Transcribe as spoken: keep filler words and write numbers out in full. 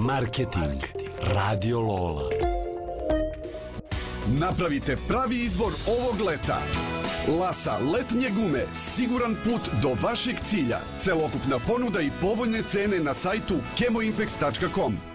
Marketing. Radio Lola. Napravite pravi izbor ovog leta. Lasa letnje gume, siguran put do vašeg cilja. Celokupna ponuda i povoljne cene na sajtu kemoimpex tačka com.